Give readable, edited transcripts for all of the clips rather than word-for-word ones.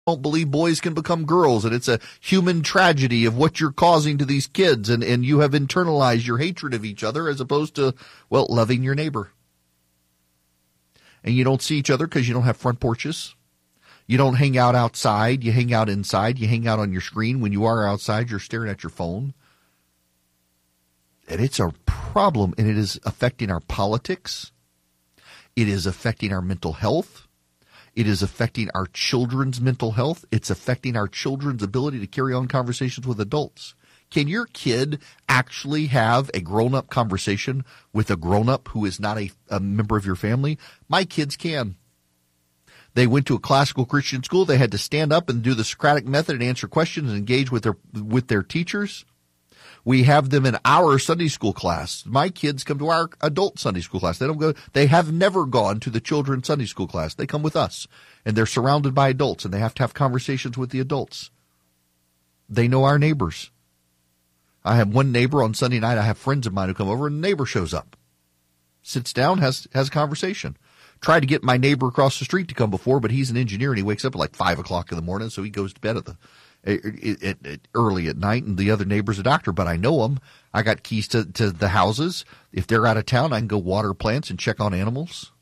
don't believe boys can become girls, and it's a human tragedy of what you're causing to these kids, and you have internalized your hatred of each other as opposed to, well, loving your neighbor. And you don't see each other because you don't have front porches. You don't hang out outside. You hang out inside. You hang out on your screen. When you are outside, you're staring at your phone. And it's a problem, and it is affecting our politics. It is affecting our mental health. It is affecting our children's mental health. It's affecting our children's ability to carry on conversations with adults. Can your kid actually have a grown-up conversation with a grown-up who is not a member of your family? My kids can. They went to a classical Christian school. They had to stand up and do the Socratic method and answer questions and engage with their teachers. We have them in our Sunday school class. My kids come to our adult Sunday school class. They have never gone to the children's Sunday school class. They come with us, and they're surrounded by adults, and they have to have conversations with the adults. They know our neighbors. I have one neighbor on Sunday night. I have friends of mine who come over, and the neighbor shows up, sits down, has a conversation. Tried to get my neighbor across the street to come before, but he's an engineer, and he wakes up at like 5 o'clock in the morning, so he goes to bed early at night, and the other neighbor's a doctor, but I know him. I got keys to the houses. If they're out of town, I can go water plants and check on animals.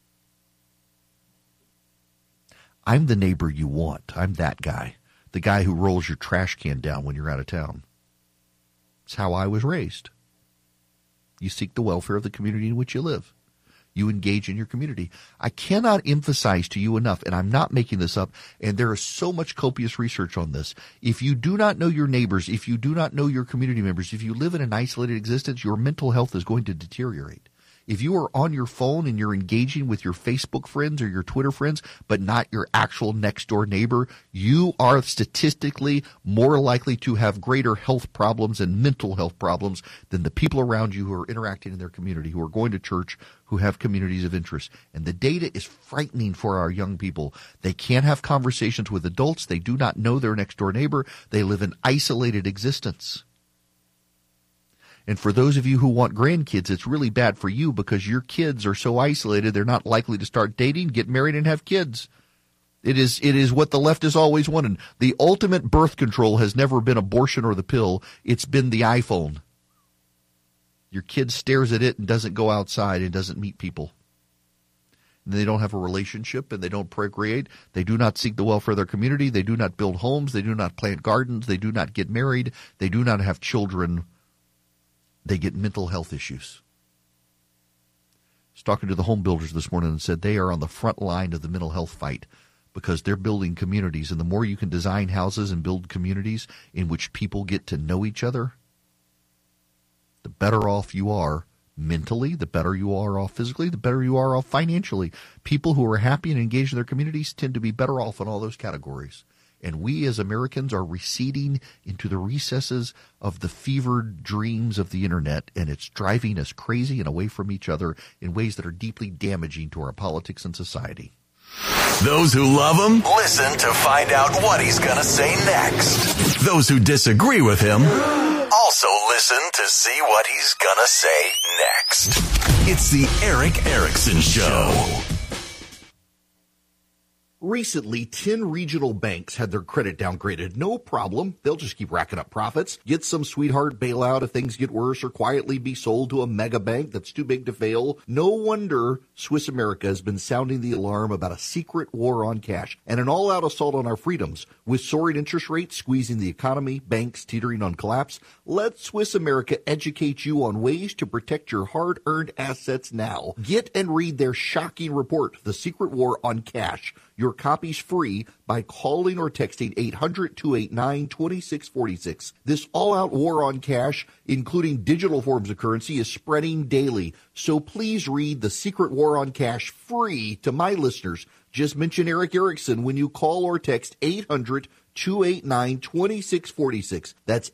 I'm the neighbor you want. I'm that guy, the guy who rolls your trash can down when you're out of town. It's how I was raised. You seek the welfare of the community in which you live. You engage in your community. I cannot emphasize to you enough, and I'm not making this up, and there is so much copious research on this. If you do not know your neighbors, if you do not know your community members, if you live in an isolated existence, your mental health is going to deteriorate. If you are on your phone and you're engaging with your Facebook friends or your Twitter friends, but not your actual next door neighbor, you are statistically more likely to have greater health problems and mental health problems than the people around you who are interacting in their community, who are going to church, who have communities of interest. And the data is frightening for our young people. They can't have conversations with adults. They do not know their next door neighbor. They live an isolated existence. And for those of you who want grandkids, it's really bad for you because your kids are so isolated, they're not likely to start dating, get married, and have kids. It is what the left has always wanted. The ultimate birth control has never been abortion or the pill. It's been the iPhone. Your kid stares at it and doesn't go outside and doesn't meet people. And they don't have a relationship and they don't procreate. They do not seek the welfare of their community. They do not build homes. They do not plant gardens. They do not get married. They do not have children. They get mental health issues. I was talking to the home builders this morning and said they are on the front line of the mental health fight because they're building communities. And the more you can design houses and build communities in which people get to know each other, the better off you are mentally, the better you are off physically, the better you are off financially. People who are happy and engaged in their communities tend to be better off in all those categories. And we as Americans are receding into the recesses of the fevered dreams of the internet, and it's driving us crazy and away from each other in ways that are deeply damaging to our politics and society. Those who love him, listen to find out what he's going to say next. Those who disagree with him, also listen to see what he's going to say next. It's the Erick Erickson Show. Recently, 10 regional banks had their credit downgraded. No problem. They'll just keep racking up profits, get some sweetheart bailout if things get worse, or quietly be sold to a mega bank that's too big to fail. No wonder Swiss America has been sounding the alarm about a secret war on cash and an all-out assault on our freedoms. With soaring interest rates squeezing the economy, banks teetering on collapse, let Swiss America educate you on ways to protect your hard-earned assets now. Get and read their shocking report, The Secret War on Cash. Your copy's free by calling or texting 800-289-2646. This all-out war on cash, including digital forms of currency, is spreading daily. So please read The Secret War on Cash free to my listeners. Just mention Erick Erickson when you call or text 800-289-2646. That's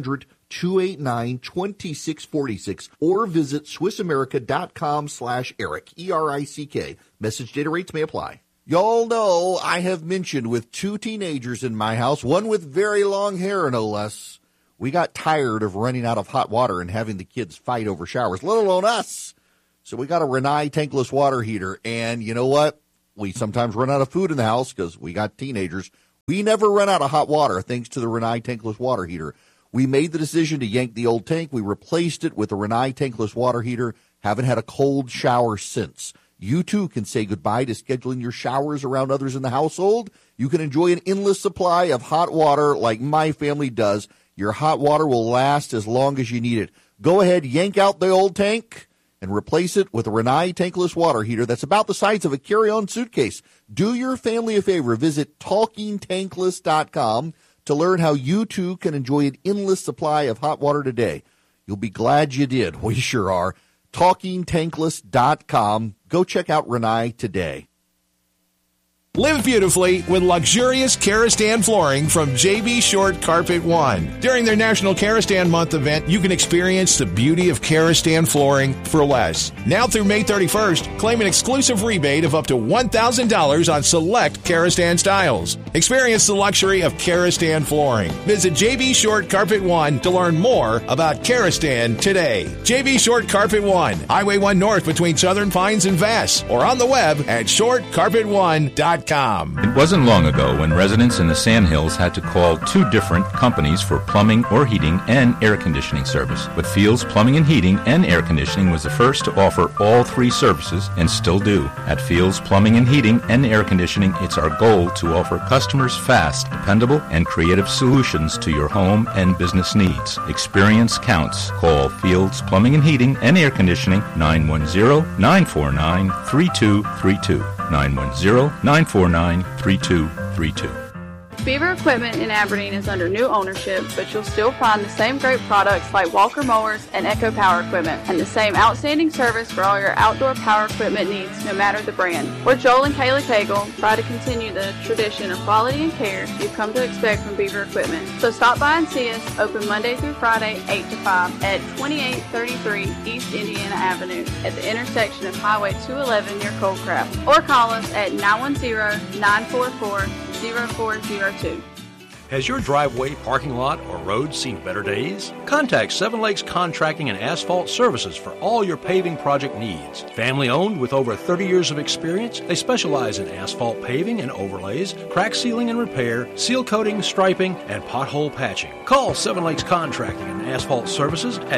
800-289-2646. Or visit SwissAmerica.com/Erick, E-R-I-C-K. Message data rates may apply. Y'all know I have mentioned with 2 teenagers in my house, one with very long hair, no less. We got tired of running out of hot water and having the kids fight over showers, let alone us. So we got a Rinnai tankless water heater. And you know what? We sometimes run out of food in the house because we got teenagers. We never run out of hot water thanks to the Rinnai tankless water heater. We made the decision to yank the old tank. We replaced it with a Rinnai tankless water heater. Haven't had a cold shower since. You too can say goodbye to scheduling your showers around others in the household. You can enjoy an endless supply of hot water like my family does. Your hot water will last as long as you need it. Go ahead, yank out the old tank and replace it with a Rinnai tankless water heater that's about the size of a carry-on suitcase. Do your family a favor. Visit TalkingTankless.com to learn how you too can enjoy an endless supply of hot water today. You'll be glad you did. We sure are. TalkingTankless.com. Go check out Rinnai today. Live beautifully with luxurious Karastan flooring from JB Short Carpet One. During their National Karastan Month event, you can experience the beauty of Karastan flooring for less. Now through May 31st, claim an exclusive rebate of up to $1,000 on select Karastan styles. Experience the luxury of Karastan flooring. Visit JB Short Carpet One to learn more about Karastan today. JB Short Carpet One, Highway 1 North between Southern Pines and Vass, or on the web at shortcarpet1.com. It wasn't long ago when residents in the Sandhills had to call two different companies for plumbing or heating and air conditioning service. But Fields Plumbing and Heating and Air Conditioning was the first to offer all three services and still do. At Fields Plumbing and Heating and Air Conditioning, it's our goal to offer customers fast, dependable, and creative solutions to your home and business needs. Experience counts. Call Fields Plumbing and Heating and Air Conditioning 910-949-3232. 910-949-3232. Beaver Equipment in Aberdeen is under new ownership, but you'll still find the same great products like Walker Mowers and Echo Power Equipment, and the same outstanding service for all your outdoor power equipment needs, no matter the brand. We're Joel and Kayla Cagle, try to continue the tradition of quality and care you've come to expect from Beaver Equipment. So stop by and see us, open Monday through Friday, 8 to 5, at 2833 East Indiana Avenue, at the intersection of Highway 211 near Coldcraft, or call us at 910-944-0402. Has your driveway, parking lot, or road seen better days? Contact Seven Lakes Contracting and Asphalt Services for all your paving project needs. Family owned with over 30 years of experience, they specialize in asphalt paving and overlays, crack sealing and repair, seal coating, striping, and pothole patching. Call Seven Lakes Contracting and Asphalt Services at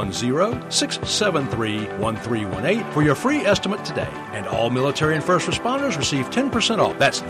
910-673-1318 for your free estimate today. And all military and first responders receive 10% off. That's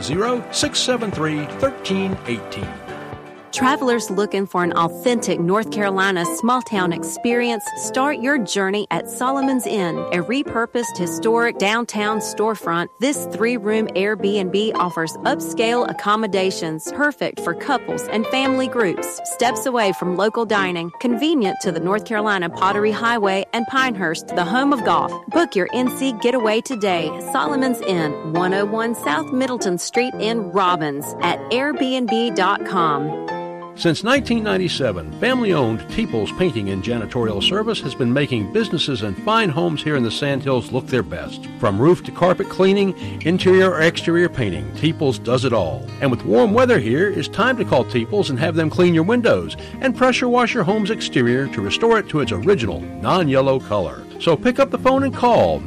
910-673-1318. Travelers looking for an authentic North Carolina small-town experience, start your journey at Solomon's Inn, a repurposed historic downtown storefront. This 3-room Airbnb offers upscale accommodations, perfect for couples and family groups, steps away from local dining, convenient to the North Carolina Pottery Highway and Pinehurst, the home of golf. Book your NC getaway today. Solomon's Inn, 101 South Middleton Street in Robbins at airbnb.com. Since 1997, family-owned Teeples Painting and Janitorial Service has been making businesses and fine homes here in the Sandhills look their best. From roof to carpet cleaning, interior or exterior painting, Teeples does it all. And with warm weather here, it's time to call Teeples and have them clean your windows and pressure wash your home's exterior to restore it to its original non-yellow color. So pick up the phone and call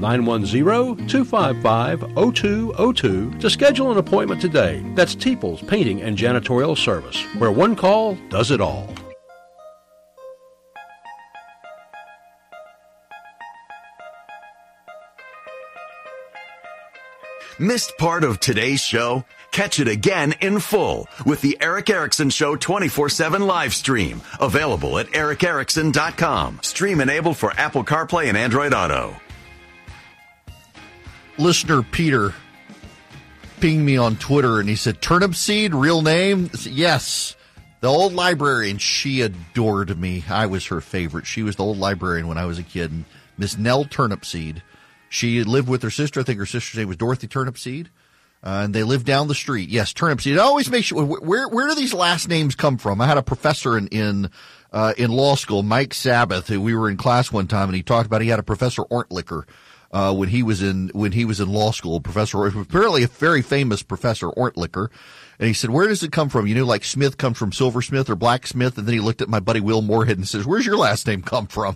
910-255-0202 to schedule an appointment today. That's Teeples Painting and Janitorial Service, where one call does it all. Missed part of today's show? Catch it again in full with the Eric Erickson Show 24/7 live stream. Available at ericerickson.com. Stream enabled for Apple CarPlay and Android Auto. Listener Peter pinged me on Twitter, and he said, Turnip Seed, real name? Yes. The old librarian, she adored me. I was her favorite. She was the old librarian when I was a kid. Miss Nell Turnipseed. She lived with her sister. I think her sister's name was Dorothy Turnipseed. And they lived down the street. Yes, Turnipseed. It always makes you, where do these last names come from? I had a professor in law school, Mike Sabbath, who we were in class one time, and he talked about he had a Professor Ortlicker when he was in law school. Professor, apparently a very famous Professor Ortlicker. And he said, where does it come from? You know, like Smith comes from Silversmith or Blacksmith. And then he looked at my buddy Will Moorhead and says, where's your last name come from?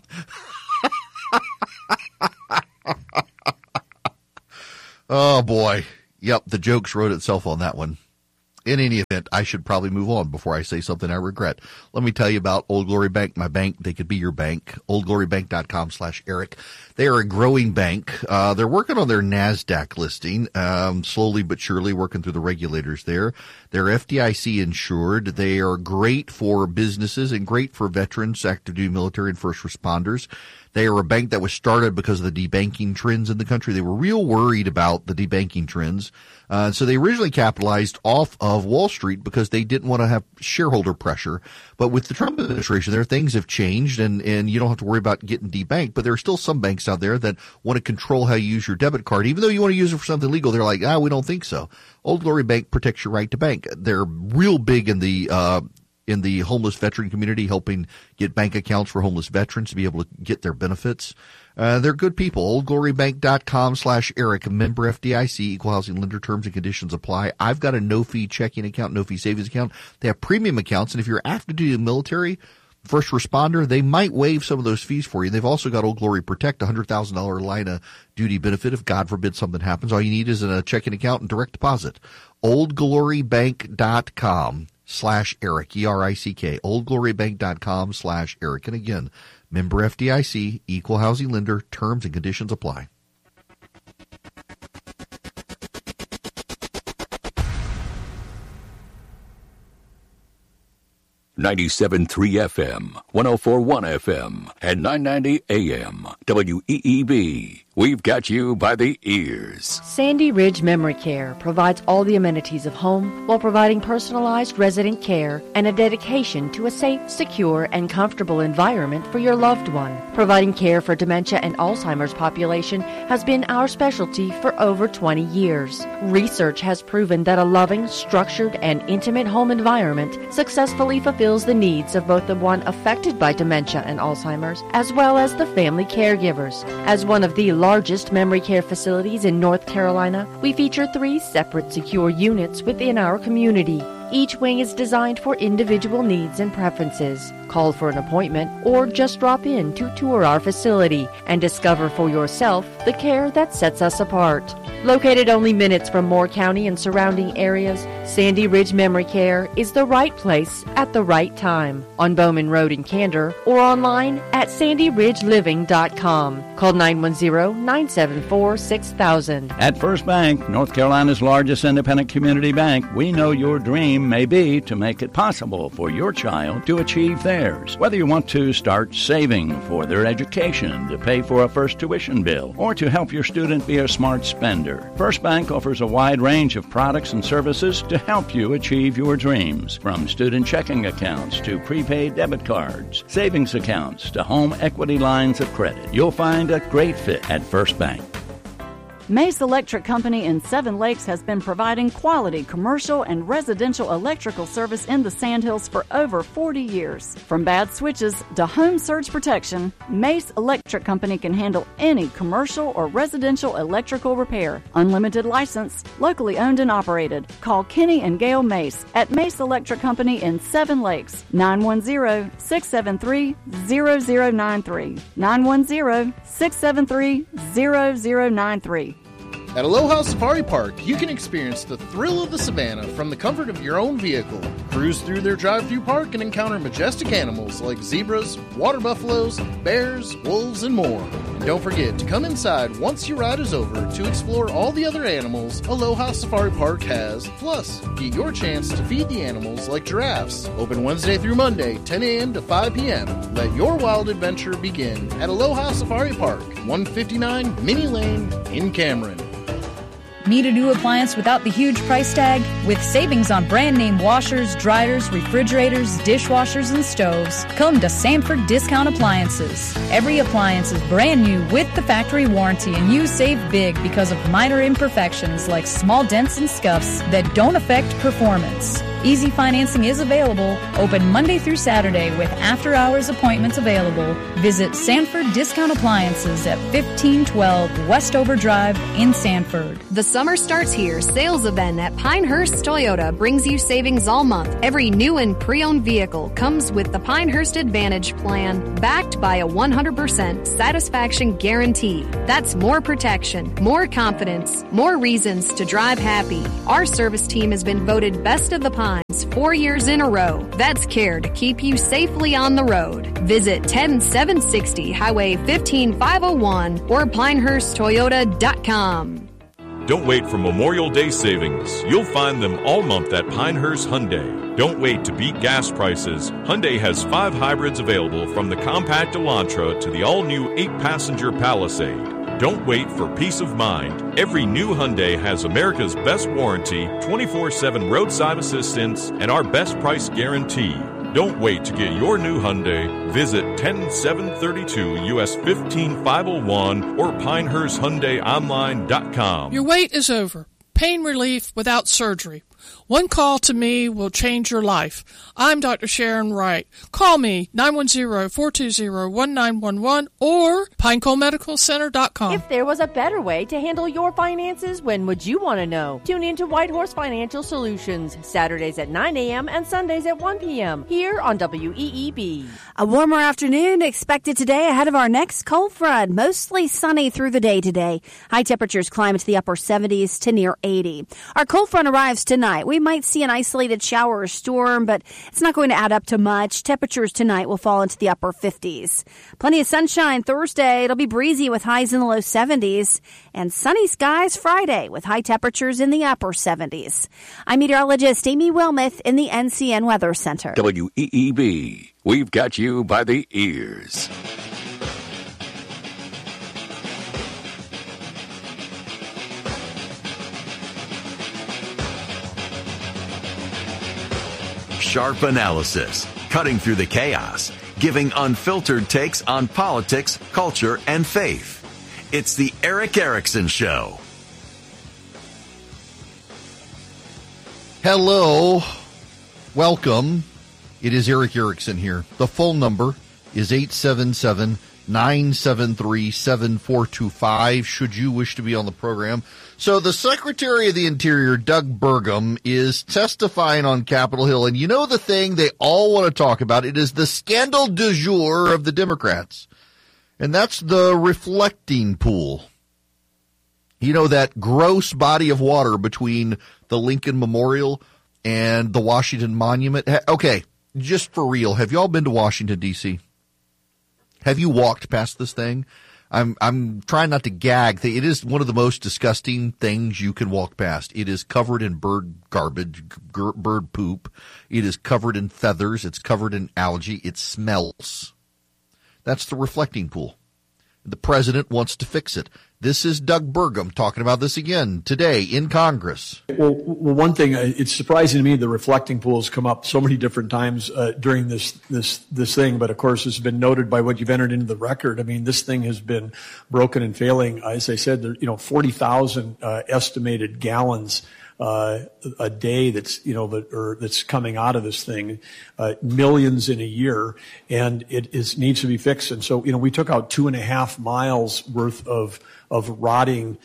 Oh, boy. Yep, the jokes wrote itself on that one. In any event, I should probably move on before I say something I regret. Let me tell you about Old Glory Bank, my bank. They could be your bank. OldGloryBank.com/Eric. They are a growing bank. They're working on their NASDAQ listing, slowly but surely working through the regulators there. They're FDIC insured. They are great for businesses and great for veterans, active duty military, and first responders. They are a bank that was started because of the debanking trends in the country. They were real worried about the debanking trends. So they originally capitalized off of Wall Street because they didn't want to have shareholder pressure. But with the Trump administration, there things have changed, and you don't have to worry about getting debanked. But there are still some banks out there that want to control how you use your debit card. Even though you want to use it for something legal, they're like, we don't think so. Old Glory Bank protects your right to bank. They're real big in the homeless veteran community, helping get bank accounts for homeless veterans to be able to get their benefits. They're good people. OldGloryBank.com/Eric, member FDIC, equal housing lender, terms and conditions apply. I've got a no-fee checking account, no-fee savings account. They have premium accounts, and if you're active duty military, first responder, they might waive some of those fees for you. They've also got Old Glory Protect, $100,000 line of duty benefit. If God forbid something happens, all you need is a checking account and direct deposit. OldGloryBank.com/Eric, ERICK, OldGloryBank.com/Eric. And again, member FDIC, equal housing lender, terms and conditions apply. .97.3 FM, 104.1 FM, and 990 AM. WEEB. We've got you by the ears. Sandy Ridge Memory Care provides all the amenities of home while providing personalized resident care and a dedication to a safe, secure, and comfortable environment for your loved one. Providing care for dementia and Alzheimer's population has been our specialty for over 20 years. Research has proven that a loving, structured, and intimate home environment successfully fulfills the needs of both the one affected by dementia and Alzheimer's as well as the family caregivers. As one of the largest memory care facilities in North Carolina, we feature 3 separate secure units within our community. Each wing is designed for individual needs and preferences. Call for an appointment or just drop in to tour our facility and discover for yourself the care that sets us apart. Located only minutes from Moore County and surrounding areas, Sandy Ridge Memory Care is the right place at the right time. On Bowman Road in Candor or online at sandyridgeliving.com. Call 910-974-6000. At First Bank, North Carolina's largest independent community bank, we know your dream may be to make it possible for your child to achieve theirs. Whether you want to start saving for their education, to pay for a first tuition bill, or to help your student be a smart spender, First Bank offers a wide range of products and services to help you achieve your dreams. From student checking accounts to prepaid debit cards, savings accounts to home equity lines of credit, you'll find a great fit at First Bank. Mace Electric Company in Seven Lakes has been providing quality commercial and residential electrical service in the Sandhills for over 40 years. From bad switches to home surge protection, Mace Electric Company can handle any commercial or residential electrical repair. Unlimited license, locally owned and operated. Call Kenny and Gail Mace at Mace Electric Company in Seven Lakes, 910-673-0093. 910-673-0093. At Aloha Safari Park, you can experience the thrill of the savannah from the comfort of your own vehicle. Cruise through their drive-through park and encounter majestic animals like zebras, water buffaloes, bears, wolves, and more. And don't forget to come inside once your ride is over to explore all the other animals Aloha Safari Park has. Plus, get your chance to feed the animals like giraffes. Open Wednesday through Monday, 10 a.m. to 5 p.m. Let your wild adventure begin at Aloha Safari Park, 159 Minnie Lane in Cameron. Need a new appliance without the huge price tag? With savings on brand name washers, dryers, refrigerators, dishwashers, and stoves, come to Sanford Discount Appliances. Every appliance is brand new with the factory warranty, and you save big because of minor imperfections like small dents and scuffs that don't affect performance. Easy financing is available, open Monday through Saturday with after-hours appointments available. Visit Sanford Discount Appliances at 1512 Westover Drive in Sanford. The summer starts here. Sales event at Pinehurst Toyota brings you savings all month. Every new and pre-owned vehicle comes with the Pinehurst Advantage Plan, backed by a 100% satisfaction guarantee. That's more protection, more confidence, more reasons to drive happy. Our service team has been voted Best of the Pines 4 years in a row. That's care to keep you safely on the road. Visit 10760 Highway 15501 or PinehurstToyota.com. Don't wait for Memorial Day savings. You'll find them all month at Pinehurst Hyundai. Don't wait to beat gas prices. Hyundai has 5 hybrids available, from the compact Elantra to the all-new 8-passenger Palisade. Don't wait for peace of mind. Every new Hyundai has America's best warranty, 24/7 roadside assistance, and our best price guarantee. Don't wait to get your new Hyundai. Visit 10732 US 15501 or PinehurstHyundaiOnline.com. Your wait is over. Pain relief without surgery. One call to me will change your life. I'm Dr. Sharon Wright. Call me, 910-420-1911 or PineColeMedicalCenter.com. If there was a better way to handle your finances, when would you want to know? Tune in to White Horse Financial Solutions, Saturdays at 9 a.m. and Sundays at 1 p.m. here on WEEB. A warmer afternoon expected today ahead of our next cold front. Mostly sunny through the day today. High temperatures climb into the upper 70s to near 80. Our cold front arrives tonight. We might see an isolated shower or storm, but it's not going to add up to much. Temperatures tonight will fall into the upper 50s. Plenty of sunshine Thursday. It'll be breezy with highs in the low 70s. And sunny skies Friday with high temperatures in the upper 70s. I'm meteorologist Amy Wilmoth in the NCN Weather Center. WEEB. We've got you by the ears. Sharp analysis, cutting through the chaos, giving unfiltered takes on politics, culture, and faith. It's the Erick Erickson Show. Hello. Welcome. It is Erick Erickson here. The phone number is 877-973-7425 should you wish to be on the program. So the Secretary of the Interior, Doug Burgum, is testifying on Capitol Hill. And you know the thing they all want to talk about? It is the scandal du jour of the Democrats. And that's the reflecting pool. You know, that gross body of water between the Lincoln Memorial and the Washington Monument. Okay, just for real, have you all been to Washington, D.C.? Have you walked past this thing? I'm trying not to gag. It is one of the most disgusting things you can walk past. It is covered in bird garbage, bird poop. It is covered in feathers. It's covered in algae. It smells. That's the reflecting pool. The president wants to fix it. This is Doug Burgum talking about this again today in Congress. Well, one thing, it's surprising to me the reflecting pools come up so many different times during this thing, but of course it's been noted by what you've entered into the record. I mean, this thing has been broken and failing. As I said, there, 40,000 estimated gallons a day that's coming out of this thing, millions in a year, and it needs to be fixed. And so, we took out 2.5 miles worth of rotting,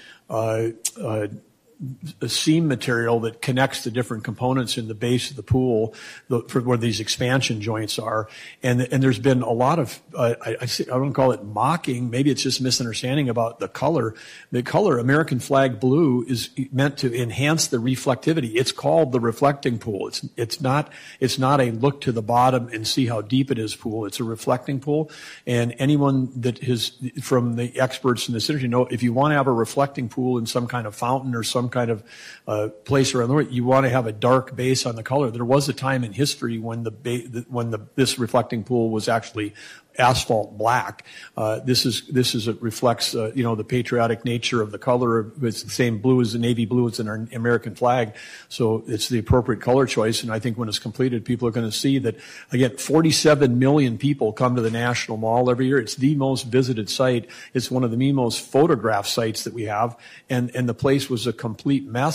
seam material that connects the different components in the base of the pool, for where these expansion joints are. And there's been a lot of, I don't call it mocking, maybe it's just misunderstanding about the color. The color, American flag blue, is meant to enhance the reflectivity. It's called the reflecting pool. It's not a look to the bottom and see how deep it is pool. It's a reflecting pool. And anyone that has, from the experts in this industry, know if you want to have a reflecting pool in some kind of fountain or some kind of place around the world, you want to have a dark base on the color. There was a time in history when this reflecting pool was actually asphalt black. It reflects the patriotic nature of the color. It's the same blue as the navy blue. It's in our American flag, so it's the appropriate color choice. And I think when it's completed, people are going to see that again. 47 million people come to the National Mall every year. It's the most visited site. It's one of the most photographed sites that we have, and the place was a complete mess.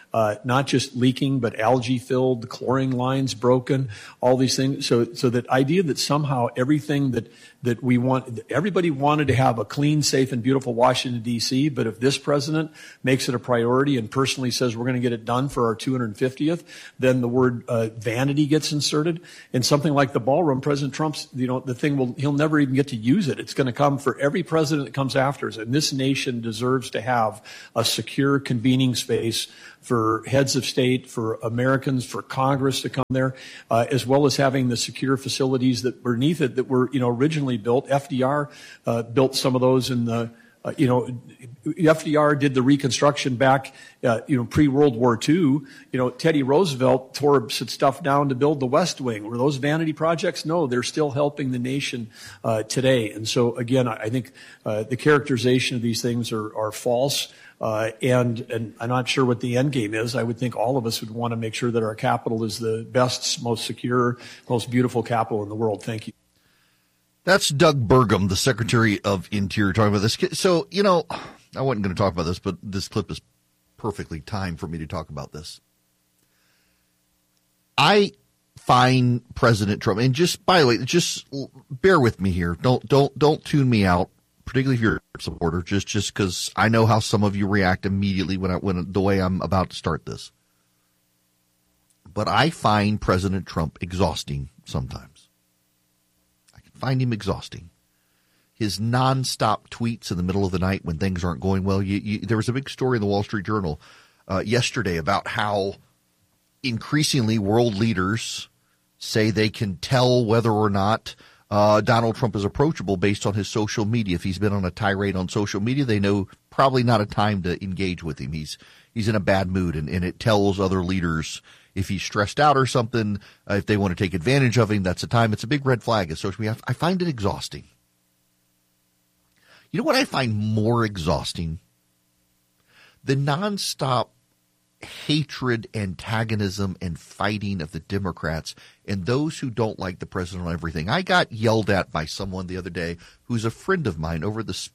not just leaking, but algae filled, chlorine lines broken, all these things. So that idea that somehow everything that we want, everybody wanted to have a clean, safe, and beautiful Washington, D.C., but if this president makes it a priority and personally says we're going to get it done for our 250th, then the word vanity gets inserted. And something like the ballroom, President Trump's, the thing he'll never even get to use it. It's going to come for every president that comes after us. And this nation deserves to have a secure convening space for heads of state, for Americans, for Congress to come there, as well as having the secure facilities that were beneath it that were, originally built. FDR built some of those in the, FDR did the reconstruction back, pre-World War II. Teddy Roosevelt tore stuff down to build the West Wing. Were those vanity projects? No, they're still helping the nation today. And so, again, I think the characterization of these things are false. And I'm not sure what the end game is. I would think all of us would want to make sure that our capital is the best, most secure, most beautiful capital in the world. Thank you. That's Doug Burgum, the Secretary of Interior, talking about this. So, I wasn't going to talk about this, but this clip is perfectly timed for me to talk about this. I find President Trump, and just, by the way, just bear with me here. Don't tune me out, particularly if you're a supporter, just because I know how some of you react immediately when the way I'm about to start this. But I find President Trump exhausting sometimes. Find him exhausting. His nonstop tweets in the middle of the night when things aren't going well. There was a big story in the Wall Street Journal yesterday about how increasingly world leaders say they can tell whether or not Donald Trump is approachable based on his social media. If he's been on a tirade on social media, they know probably not a time to engage with him. He's in a bad mood, and it tells other leaders if he's stressed out or something, if they want to take advantage of him, that's the time. It's a big red flag. So I find it exhausting. You know what I find more exhausting? The nonstop hatred, antagonism, and fighting of the Democrats and those who don't like the president on everything. I got yelled at by someone the other day who's a friend of mine over this.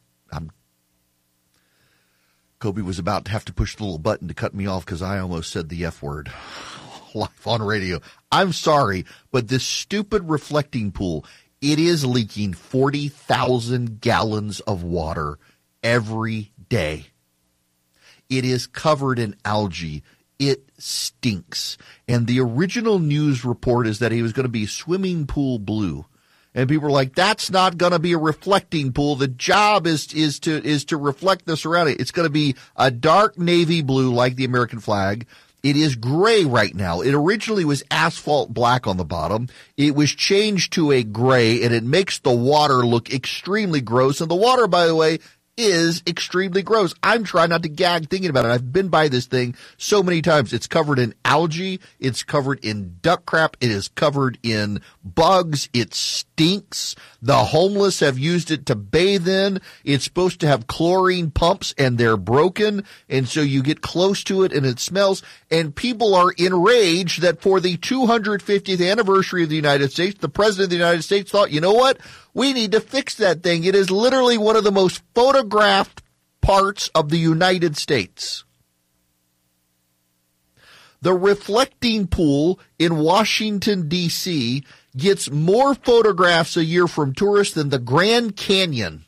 Kobe was about to have to push the little button to cut me off because I almost said the F word live on radio. I'm sorry, but this stupid reflecting pool, it is leaking 40,000 gallons of water every day. It is covered in algae. It stinks. And the original news report is that he was going to be swimming pool blue. And people were like, that's not going to be a reflecting pool. The job is to reflect the surrounding. It's going to be a dark navy blue like the American flag. It is gray right now. It originally was asphalt black on the bottom. It was changed to a gray, and it makes the water look extremely gross. And the water, by the way, is extremely gross. I'm trying not to gag thinking about it. I've been by this thing so many times. It's covered in algae. It's covered in duck crap. It is covered in bugs. It stinks. The homeless have used it to bathe in. It's supposed to have chlorine pumps, and they're broken. And so you get close to it, and it smells. And people are enraged that for the 250th anniversary of the United States, the President of the United States thought, you know what? We need to fix that thing. It is literally one of the most photographed parts of the United States. The reflecting pool in Washington, D.C. gets more photographs a year from tourists than the Grand Canyon.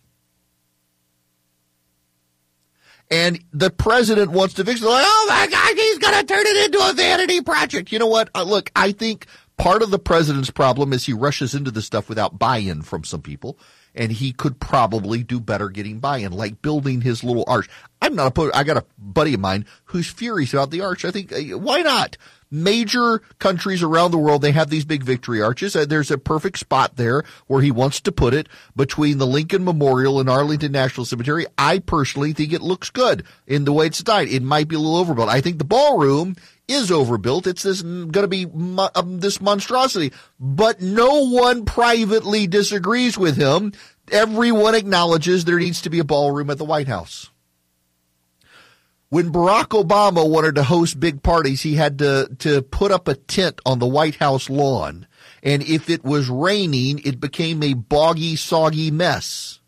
And the president wants to fix it. Like, oh, my God, he's going to turn it into a vanity project. You know what? Look, I think part of the president's problem is he rushes into this stuff without buy-in from some people, and he could probably do better getting buy-in, like building his little arch. I'm not opposed. I got a buddy of mine who's furious about the arch. I think, why not? Major countries around the world, they have these big victory arches. There's a perfect spot there where he wants to put it between the Lincoln Memorial and Arlington National Cemetery. I personally think it looks good in the way it's designed. It might be a little overbuilt. I think the ballroom is overbuilt. It's going to be this monstrosity. But no one privately disagrees with him. Everyone acknowledges there needs to be a ballroom at the White House. When Barack Obama wanted to host big parties, he had to put up a tent on the White House lawn. And if it was raining, it became a boggy, soggy mess.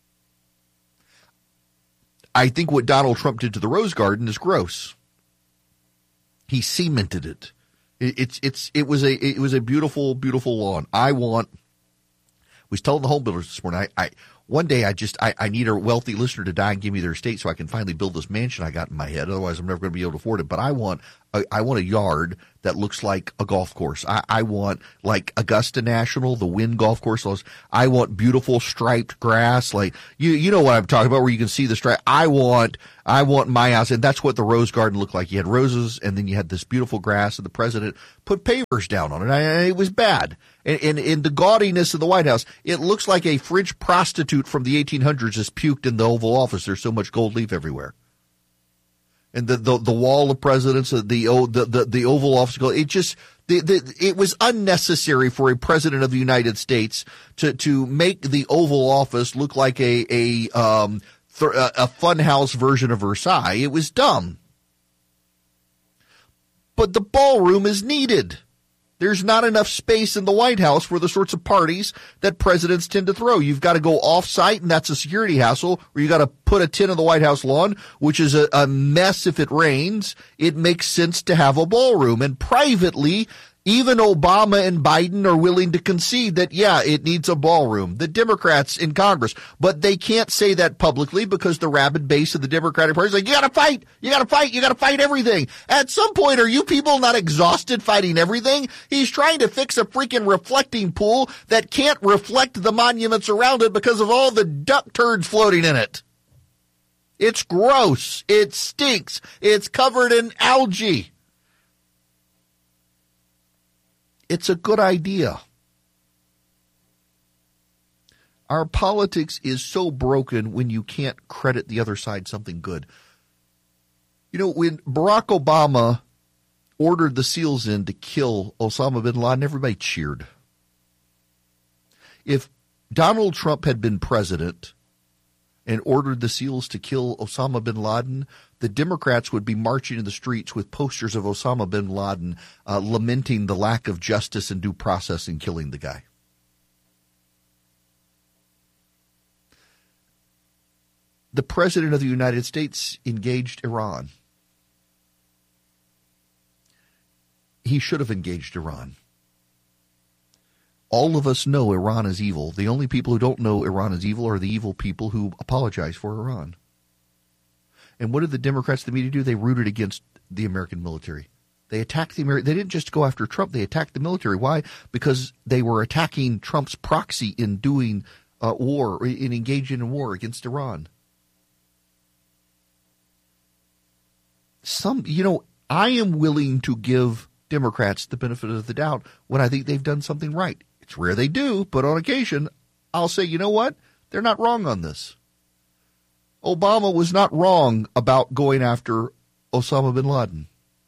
I think what Donald Trump did to the Rose Garden is gross. He cemented it. It was a beautiful, beautiful lawn. I was telling the home builders this morning, one day I need a wealthy listener to die and give me their estate so I can finally build this mansion I got in my head. Otherwise, I'm never going to be able to afford it. But I want a yard that looks like a golf course. I want like Augusta National, the Wynn golf course. I want beautiful striped grass. Like you know what I'm talking about, where you can see the stripe. I want my house, and that's what the rose garden looked like. You had roses, and then you had this beautiful grass, and the president put pavers down on it. It was bad. And in the gaudiness of the White House, it looks like a French prostitute from the 1800s has puked in the Oval Office. There's so much gold leaf everywhere. And the wall of presidents, the Oval Office, it was unnecessary for a president of the United States to make the Oval Office look like a funhouse version of Versailles. It was dumb. But the ballroom is needed. There's not enough space in the White House for the sorts of parties that presidents tend to throw. You've got to go off-site, and that's a security hassle, or you got to put a tent on the White House lawn, which is a mess if it rains. It makes sense to have a ballroom. And privately, even Obama and Biden are willing to concede that, yeah, it needs a ballroom. The Democrats in Congress. But they can't say that publicly because the rabid base of the Democratic Party is like, you got to fight. You got to fight. You got to fight everything. At some point, are you people not exhausted fighting everything? He's trying to fix a freaking reflecting pool that can't reflect the monuments around it because of all the duck turds floating in it. It's gross. It stinks. It's covered in algae. It's a good idea. Our politics is so broken when you can't credit the other side something good. You know, when Barack Obama ordered the SEALs in to kill Osama bin Laden, everybody cheered. If Donald Trump had been president and ordered the SEALs to kill Osama bin Laden, the Democrats would be marching in the streets with posters of Osama bin Laden lamenting the lack of justice and due process in killing the guy. The President of the United States engaged Iran. He should have engaged Iran. All of us know Iran is evil. The only people who don't know Iran is evil are the evil people who apologize for Iran. And what did the Democrats, the media do? They rooted against the American military. They attacked the American. They didn't just go after Trump. They attacked the military. Why? Because they were attacking Trump's proxy in doing war, in engaging in war against Iran. I am willing to give Democrats the benefit of the doubt when I think they've done something right. It's rare they do, but on occasion, I'll say, you know what? They're not wrong on this. Obama was not wrong about going after Osama bin Laden.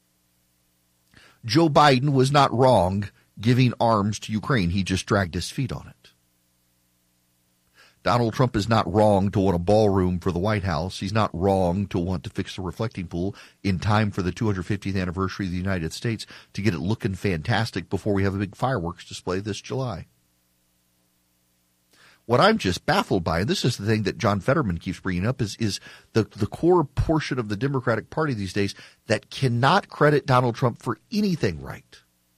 Joe Biden was not wrong giving arms to Ukraine. He just dragged his feet on it. Donald Trump is not wrong to want a ballroom for the White House. He's not wrong to want to fix the reflecting pool in time for the 250th anniversary of the United States to get it looking fantastic before we have a big fireworks display this July. What I'm just baffled by, and this is the thing that John Fetterman keeps bringing up, is the core portion of the Democratic Party these days that cannot credit Donald Trump for anything right.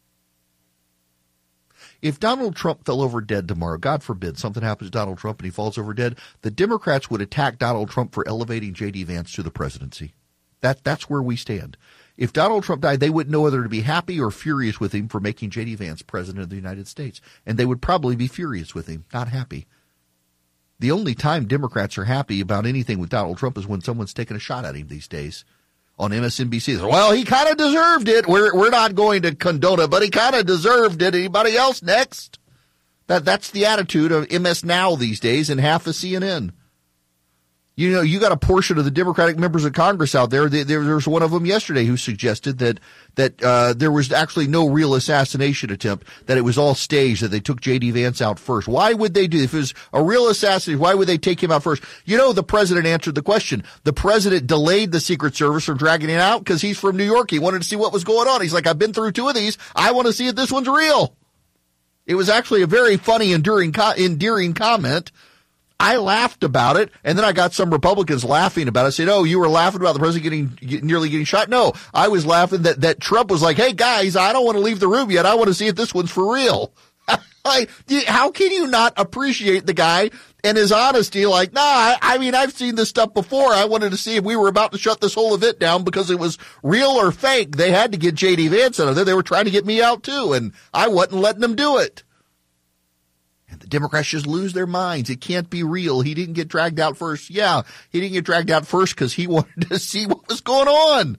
If Donald Trump fell over dead tomorrow, God forbid, something happens to Donald Trump and he falls over dead, the Democrats would attack Donald Trump for elevating J.D. Vance to the presidency. That's where we stand. If Donald Trump died, they wouldn't know whether to be happy or furious with him for making J.D. Vance president of the United States. And they would probably be furious with him, not happy. The only time Democrats are happy about anything with Donald Trump is when someone's taking a shot at him these days. On MSNBC, well, he kind of deserved it. We're not going to condone it, but he kind of deserved it. Anybody else next? That's the attitude of MS Now these days and half of CNN. You know, you got a portion of the Democratic members of Congress out there. There's one of them yesterday who suggested that there was actually no real assassination attempt, that it was all staged, that they took J.D. Vance out first. Why would they do, if it was a real assassination, why would they take him out first? You know, the president answered the question. The president delayed the Secret Service from dragging him out because he's from New York. He wanted to see what was going on. He's like, I've been through two of these. I want to see if this one's real. It was actually a very funny, endearing comment. I laughed about it, and then I got some Republicans laughing about it, saying, oh, you were laughing about the president nearly getting shot? No, I was laughing that Trump was like, hey, guys, I don't want to leave the room yet. I want to see if this one's for real. How can you not appreciate the guy and his honesty? Like, nah, I mean, I've seen this stuff before. I wanted to see if we were about to shut this whole event down because it was real or fake. They had to get J.D. Vance out of there. They were trying to get me out, too, and I wasn't letting them do it. And the Democrats just lose their minds. It can't be real. He didn't get dragged out first. Yeah, he didn't get dragged out first because he wanted to see what was going on.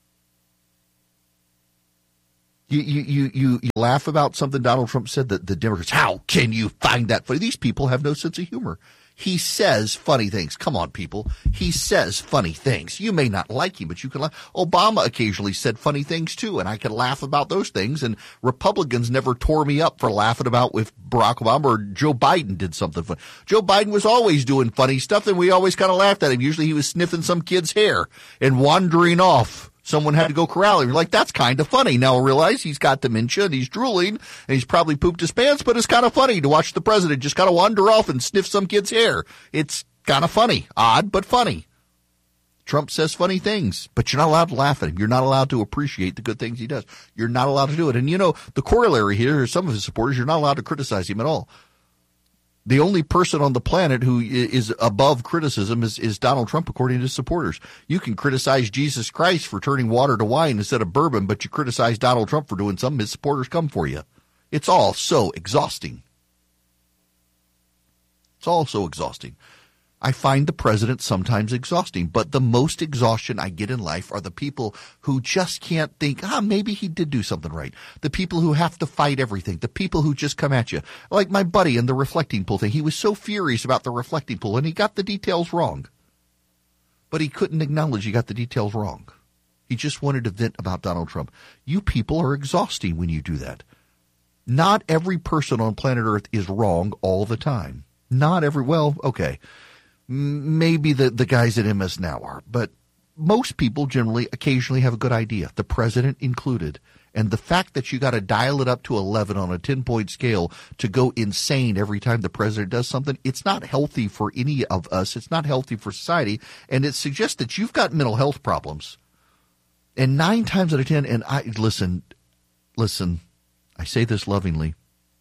You laugh about something Donald Trump said that the Democrats, how can you find that funny? These people have no sense of humor. He says funny things. Come on, people. He says funny things. You may not like him, but you can laugh. Obama occasionally said funny things, too, and I can laugh about those things. And Republicans never tore me up for laughing about if Barack Obama or Joe Biden did something funny. Joe Biden was always doing funny stuff, and we always kind of laughed at him. Usually he was sniffing some kid's hair and wandering off. Someone had to go corral him. You're like, that's kind of funny. Now I realize he's got dementia and he's drooling and he's probably pooped his pants, but it's kind of funny to watch the president just kind of wander off and sniff some kid's hair. It's kind of funny. Odd, but funny. Trump says funny things, but you're not allowed to laugh at him. You're not allowed to appreciate the good things he does. You're not allowed to do it. And, you know, the corollary here is some of his supporters, you're not allowed to criticize him at all. The only person on the planet who is above criticism is Donald Trump, according to his supporters. You can criticize Jesus Christ for turning water to wine instead of bourbon, but you criticize Donald Trump for doing something, his supporters come for you. It's all so exhausting. It's all so exhausting. I find the president sometimes exhausting, but the most exhaustion I get in life are the people who just can't think, maybe he did do something right. The people who have to fight everything. The people who just come at you. Like my buddy in the reflecting pool thing. He was so furious about the reflecting pool, and he got the details wrong. But he couldn't acknowledge he got the details wrong. He just wanted to vent about Donald Trump. You people are exhausting when you do that. Not every person on planet Earth is wrong all the time. Not every, well, okay. Maybe the guys at MS Now are, but most people generally occasionally have a good idea, the president included. And the fact that you got to dial it up to 11 on a 10-point scale to go insane every time the president does something, it's not healthy for any of us. It's not healthy for society. And it suggests that you've got mental health problems. And 9 times out of 10, and listen, I say this lovingly,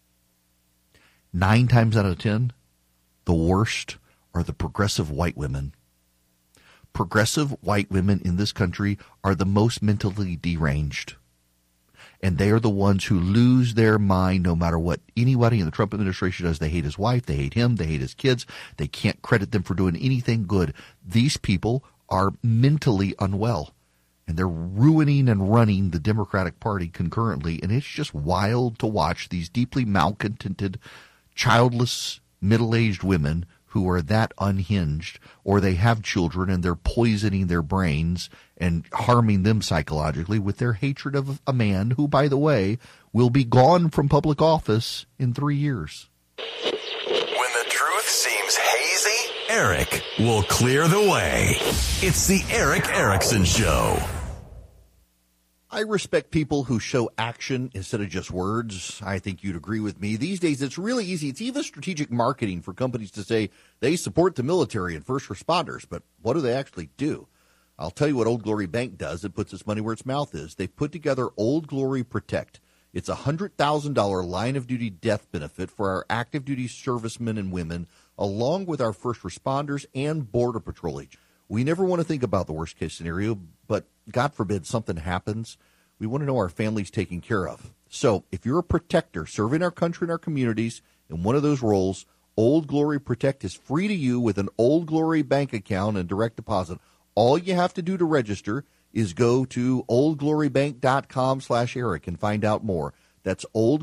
9 times out of 10, the worst are the progressive white women. Progressive white women in this country are the most mentally deranged. And they are the ones who lose their mind no matter what anybody in the Trump administration does. They hate his wife. They hate him. They hate his kids. They can't credit them for doing anything good. These people are mentally unwell. And they're ruining and running the Democratic Party concurrently. And it's just wild to watch these deeply malcontented, childless, middle-aged women who are that unhinged, or they have children and they're poisoning their brains and harming them psychologically with their hatred of a man who, by the way, will be gone from public office in 3 years. When the truth seems hazy, Eric will clear the way. It's the Eric Erickson Show. I respect people who show action instead of just words. I think you'd agree with me. These days, it's really easy. It's even strategic marketing for companies to say they support the military and first responders, but what do they actually do? I'll tell you what Old Glory Bank does. It puts its money where its mouth is. They've put together Old Glory Protect. It's a $100,000 line-of-duty death benefit for our active-duty servicemen and women, along with our first responders and Border Patrol agents. We never want to think about the worst-case scenario, but God forbid something happens. We want to know our family's taken care of. So if you're a protector serving our country and our communities in one of those roles, Old Glory Protect is free to you with an Old Glory bank account and direct deposit. All you have to do to register is go to oldglorybank.com/Eric and find out more. That's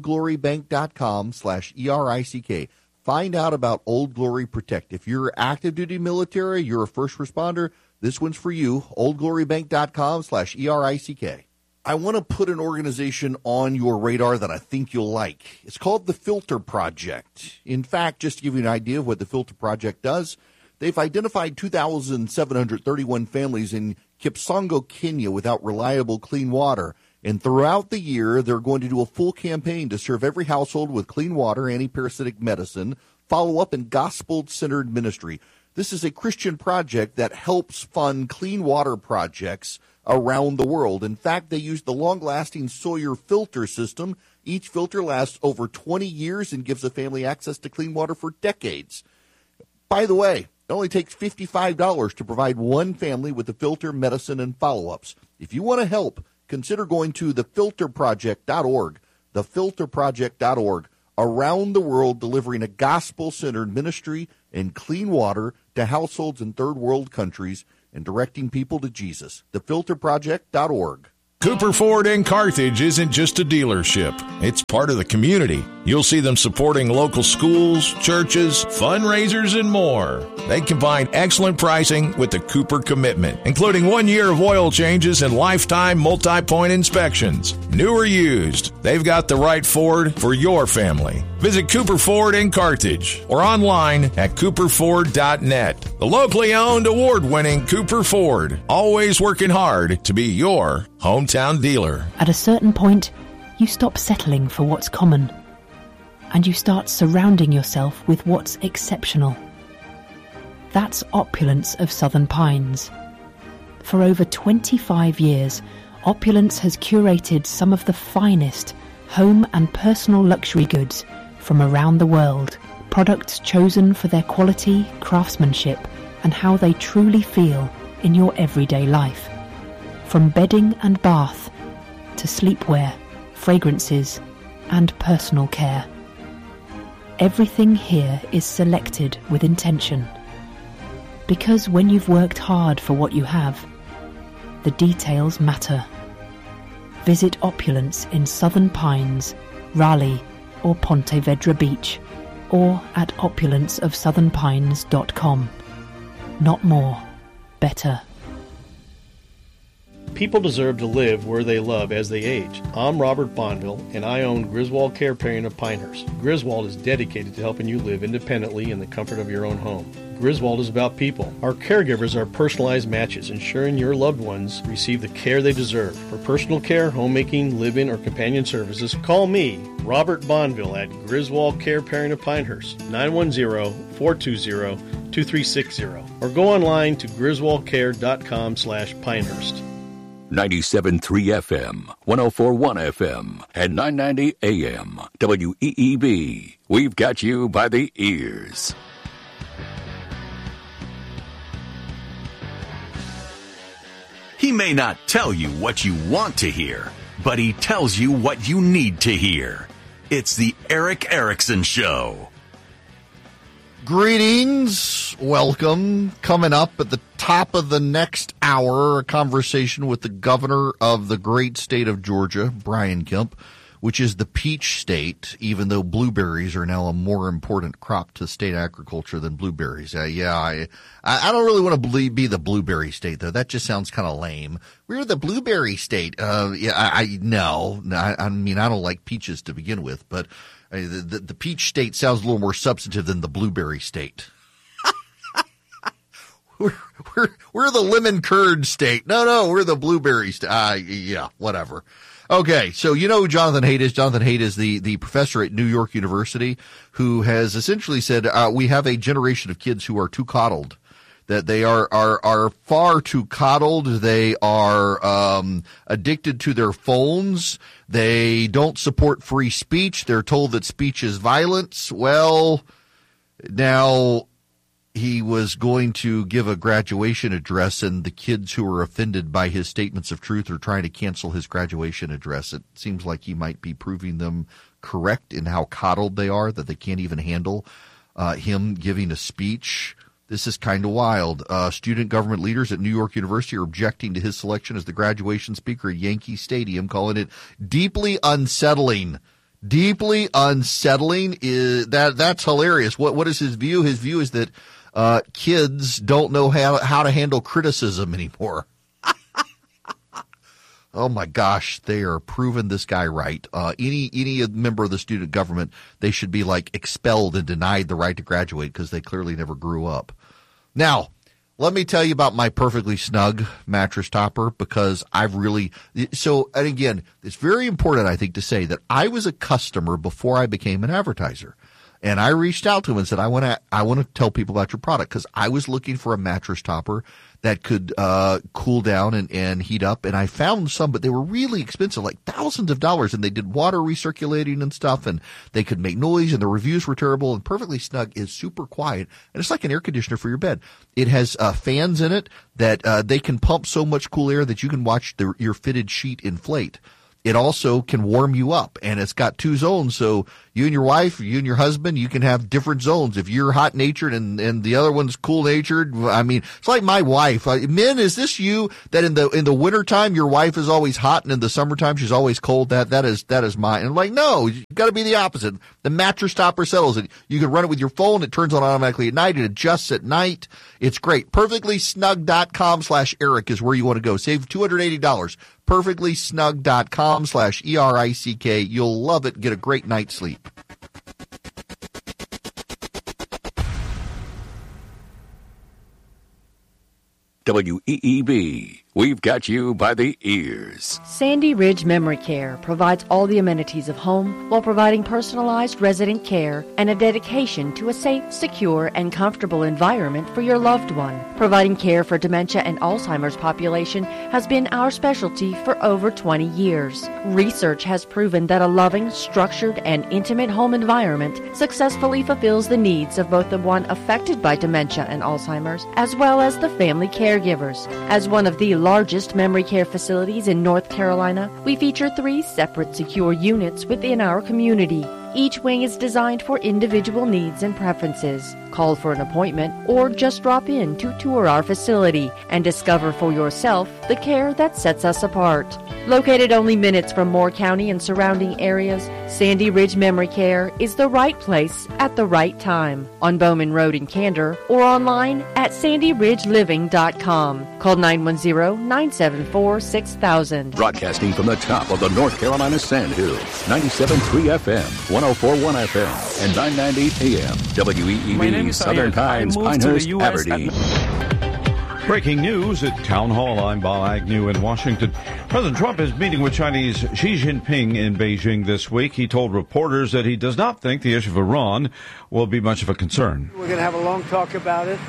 oldglorybank.com/ERICK. Find out about Old Glory Protect. If you're active duty military, you're a first responder, this one's for you. oldglorybank.com/ERICK. I want to put an organization on your radar that I think you'll like. It's called the Filter Project. In fact, just to give you an idea of what the Filter Project does, they've identified 2,731 families in Kipsongo, Kenya without reliable clean water. And throughout the year, they're going to do a full campaign to serve every household with clean water, anti-parasitic medicine, follow-up, and gospel-centered ministry. This is a Christian project that helps fund clean water projects around the world. In fact, they use the long-lasting Sawyer filter system. Each filter lasts over 20 years and gives a family access to clean water for decades. By the way, it only takes $55 to provide one family with the filter, medicine, and follow-ups. If you want to help, consider going to thefilterproject.org, thefilterproject.org, around the world delivering a gospel-centered ministry and clean water to households in third world countries and directing people to Jesus. Thefilterproject.org. Cooper Ford in Carthage isn't just a dealership. It's part of the community. You'll see them supporting local schools, churches, fundraisers, and more. They combine excellent pricing with the Cooper commitment, including 1 year of oil changes and lifetime multi-point inspections. New or used, they've got the right Ford for your family. Visit Cooper Ford in Carthage or online at cooperford.net. The locally owned, award-winning Cooper Ford, always working hard to be your hometown dealer. At a certain point, you stop settling for what's common, and you start surrounding yourself with what's exceptional. That's Opulence of Southern Pines. For over 25 years, Opulence has curated some of the finest home and personal luxury goods from around the world, products chosen for their quality, craftsmanship, and how they truly feel in your everyday life. From bedding and bath to sleepwear, fragrances, and personal care. Everything here is selected with intention. Because when you've worked hard for what you have, the details matter. Visit Opulence in Southern Pines, Raleigh, or Ponte Vedra Beach, or at opulenceofsouthernpines.com. Not more, better. People deserve to live where they love as they age. I'm Robert Bonville, and I own Griswold Care Paring of Pinehurst. Griswold is dedicated to helping you live independently in the comfort of your own home. Griswold is about people. Our caregivers are personalized matches, ensuring your loved ones receive the care they deserve. For personal care, homemaking, live-in, or companion services, call me, Robert Bonville, at Griswold Care Paring of Pinehurst, 910-420-2360, or go online to griswoldcare.com/Pinehurst. 97.3 FM, 104.1 FM, and 990 AM. WEEB. We've got you by the ears. He may not tell you what you want to hear, but he tells you what you need to hear. It's the Eric Erickson Show. Greetings. Welcome. Coming up at the top of the next hour, a conversation with the governor of the great state of Georgia, Brian Kemp, which is the peach state, even though blueberries are now a more important crop to state agriculture than blueberries. I don't really want to be the blueberry state, though. That just sounds kind of lame. We're the blueberry state. I don't like peaches to begin with, but the peach state sounds a little more substantive than the blueberry state. We're the lemon curd state. No, we're the blueberry state. Whatever. Okay, so you know who Jonathan Haidt is. Jonathan Haidt is the professor at New York University who has essentially said we have a generation of kids who are too coddled, that they are far too coddled. They are addicted to their phones. They don't support free speech. They're told that speech is violence. Well, now he was going to give a graduation address, and the kids who are offended by his statements of truth are trying to cancel his graduation address. It seems like he might be proving them correct in how coddled they are, that they can't even handle him giving a speech. This is kind of wild. Student government leaders at New York University are objecting to his selection as the graduation speaker at Yankee Stadium, calling it deeply unsettling. Deeply unsettling that's hilarious. What is his view? His view is that kids don't know how to handle criticism anymore. Oh my gosh, they are proving this guy right. Any member of the student government, they should be like expelled and denied the right to graduate because they clearly never grew up. Now, let me tell you about my perfectly snug mattress topper, because and again, it's very important, I think, to say that I was a customer before I became an advertiser. And I reached out to him and said, I want to tell people about your product, because I was looking for a mattress topper that could cool down and heat up. And I found some, but they were really expensive, like thousands of dollars. And they did water recirculating and stuff, and they could make noise, and the reviews were terrible. And Perfectly Snug is super quiet, and it's like an air conditioner for your bed. It has fans in it that they can pump so much cool air that you can watch your fitted sheet inflate. It also can warm you up, and it's got 2 zones. So you and your wife, you and your husband, you can have different zones. If you're hot natured and the other one's cool natured, I mean, it's like my wife. Men, is this you that in the wintertime your wife is always hot, and in the summertime she's always cold? That is mine. And I'm like, no, you got to be the opposite. The mattress topper settles it. You can run it with your phone. It turns on automatically at night. It adjusts at night. It's great. PerfectlySnug.com/Eric is where you want to go. Save $280. PerfectlySnug.com/ERICK. You'll love it. Get a great night's sleep. WEEB. We've got you by the ears. Sandy Ridge Memory Care provides all the amenities of home while providing personalized resident care and a dedication to a safe, secure, and comfortable environment for your loved one. Providing care for dementia and Alzheimer's population has been our specialty for over 20 years. Research has proven that a loving, structured, and intimate home environment successfully fulfills the needs of both the one affected by dementia and Alzheimer's, as well as the family caregivers. As one of the largest memory care facilities in North Carolina, we feature 3 separate secure units within our community. Each wing is designed for individual needs and preferences. Call for an appointment or just drop in to tour our facility and discover for yourself the care that sets us apart. Located only minutes from Moore County and surrounding areas, Sandy Ridge Memory Care is the right place at the right time. On Bowman Road in Candor or online at sandyridgeliving.com. Call 910-974-6000. Broadcasting from the top of the North Carolina Sandhills, 97.3 FM, 104.1 FM, and 990 AM. WEEB, Southern Pines, Pinehurst, Aberdeen. Breaking news at Town Hall. I'm Bob Agnew in Washington. President Trump is meeting with Chinese Xi Jinping in Beijing this week. He told reporters that he does not think the issue of Iran will be much of a concern. We're going to have a long talk about it.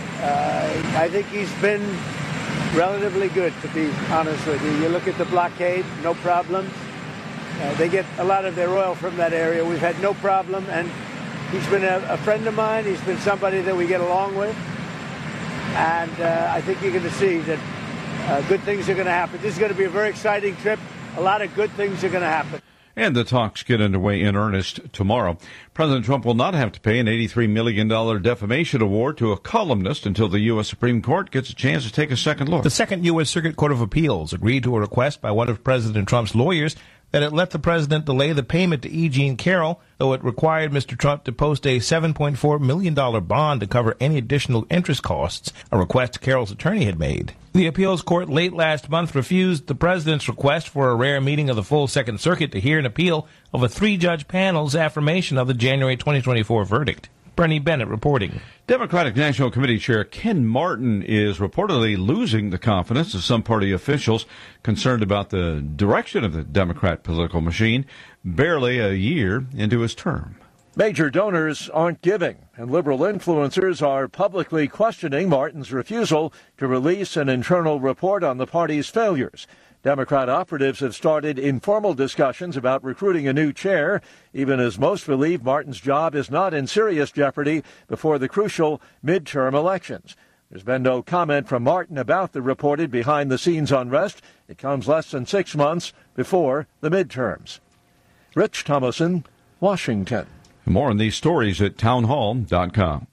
I think he's been relatively good, to be honest with you. You look at the blockade, no problems. They get a lot of their oil from that area. We've had no problem, and he's been a friend of mine. He's been somebody that we get along with. And I think you're going to see that good things are going to happen. This is going to be a very exciting trip. A lot of good things are going to happen. And the talks get underway in earnest tomorrow. President Trump will not have to pay an $83 million defamation award to a columnist until the U.S. Supreme Court gets a chance to take a second look. The Second U.S. Circuit Court of Appeals agreed to a request by one of President Trump's lawyers that it let the president delay the payment to E. Jean Carroll, though it required Mr. Trump to post a $7.4 million bond to cover any additional interest costs, a request Carroll's attorney had made. The appeals court late last month refused the president's request for a rare meeting of the full Second Circuit to hear an appeal of a 3-judge panel's affirmation of the January 2024 verdict. Bernie Bennett reporting. Democratic National Committee Chair Ken Martin is reportedly losing the confidence of some party officials concerned about the direction of the Democrat political machine barely a year into his term. Major donors aren't giving, and liberal influencers are publicly questioning Martin's refusal to release an internal report on the party's failures. Democrat operatives have started informal discussions about recruiting a new chair, even as most believe Martin's job is not in serious jeopardy before the crucial midterm elections. There's been no comment from Martin about the reported behind-the-scenes unrest. It comes less than 6 months before the midterms. Rich Thomason, Washington. More on these stories at townhall.com.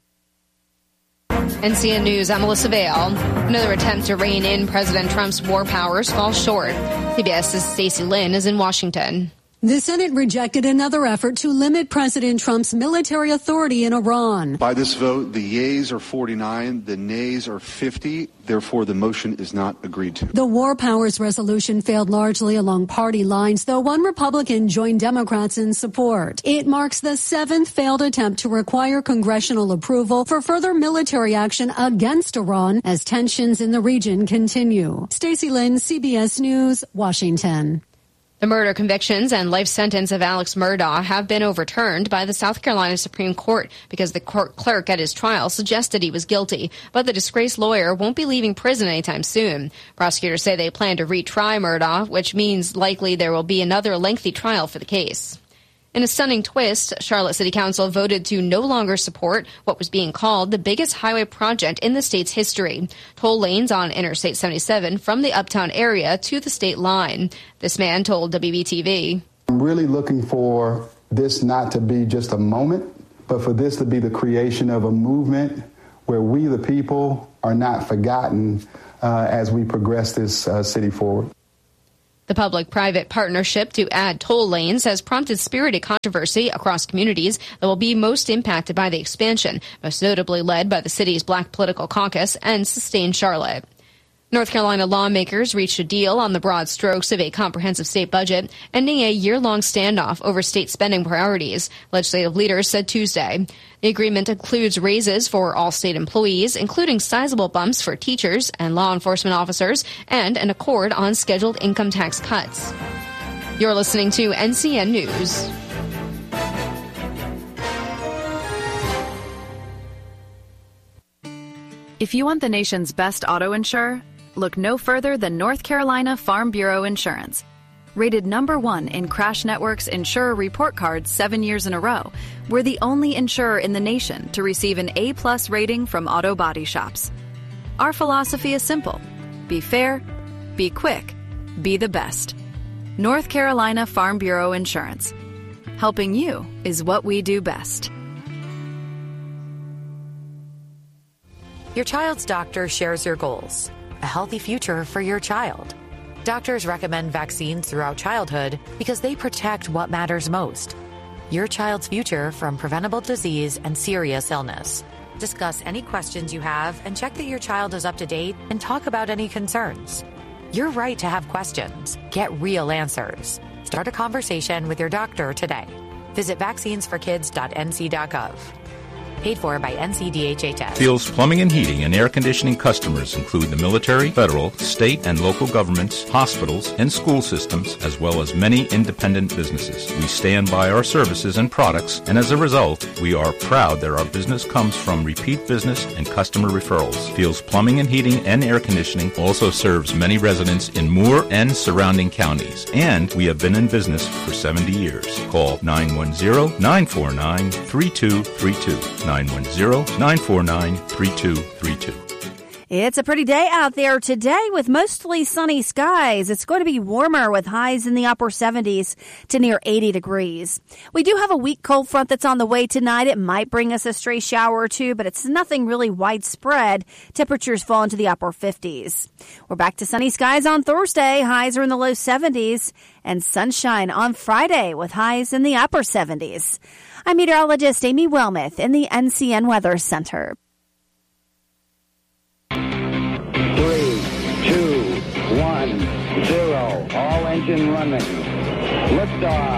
NCN News, I'm Melissa Vale. Another attempt to rein in President Trump's war powers falls short. CBS's Stacey Lynn is in Washington. The Senate rejected another effort to limit President Trump's military authority in Iran. By this vote, the yeas are 49, the nays are 50. Therefore, the motion is not agreed to. The war powers resolution failed largely along party lines, though one Republican joined Democrats in support. It marks the 7th failed attempt to require congressional approval for further military action against Iran as tensions in the region continue. Stacey Lynn, CBS News, Washington. The murder convictions and life sentence of Alex Murdaugh have been overturned by the South Carolina Supreme Court because the court clerk at his trial suggested he was guilty, but the disgraced lawyer won't be leaving prison anytime soon. Prosecutors say they plan to retry Murdaugh, which means likely there will be another lengthy trial for the case. In a stunning twist, Charlotte City Council voted to no longer support what was being called the biggest highway project in the state's history, toll lanes on Interstate 77 from the Uptown area to the state line. This man told WBTV, I'm really looking for this not to be just a moment, but for this to be the creation of a movement where we, the people, are not forgotten as we progress this city forward. The public-private partnership to add toll lanes has prompted spirited controversy across communities that will be most impacted by the expansion, most notably led by the city's Black Political Caucus and Sustain Charlotte. North Carolina lawmakers reached a deal on the broad strokes of a comprehensive state budget, ending a year-long standoff over state spending priorities, legislative leaders said Tuesday. The agreement includes raises for all state employees, including sizable bumps for teachers and law enforcement officers, and an accord on scheduled income tax cuts. You're listening to NCN News. If you want the nation's best auto insurer, look no further than North Carolina Farm Bureau Insurance. Rated #1 in Crash Network's Insurer Report Card 7 years in a row, we're the only insurer in the nation to receive an A+ rating from auto body shops. Our philosophy is simple. Be fair, be quick, be the best. North Carolina Farm Bureau Insurance. Helping you is what we do best. Your child's doctor shares your goals. A healthy future for your child. Doctors recommend vaccines throughout childhood because they protect what matters most. Your child's future from preventable disease and serious illness. Discuss any questions you have and check that your child is up to date and talk about any concerns. You're right to have questions. Get real answers. Start a conversation with your doctor today. Visit vaccinesforkids.nc.gov. Paid for by NCDHHS. Fields Plumbing and Heating and Air Conditioning customers include the military, federal, state, and local governments, hospitals, and school systems, as well as many independent businesses. We stand by our services and products, and as a result, we are proud that our business comes from repeat business and customer referrals. Fields Plumbing and Heating and Air Conditioning also serves many residents in Moore and surrounding counties, and we have been in business for 70 years. Call 910-949-3232. 910-949-3232. It's a pretty day out there today with mostly sunny skies. It's going to be warmer with highs in the upper 70s to near 80 degrees. We do have a weak cold front that's on the way tonight. It might bring us a stray shower or two, but it's nothing really widespread. Temperatures fall into the upper 50s. We're back to sunny skies on Thursday. Highs are in the low 70s and sunshine on Friday with highs in the upper 70s. I'm meteorologist Amy Wilmoth in the NCN Weather Center. 3, 2, 1, 0. All engine running. Liftoff.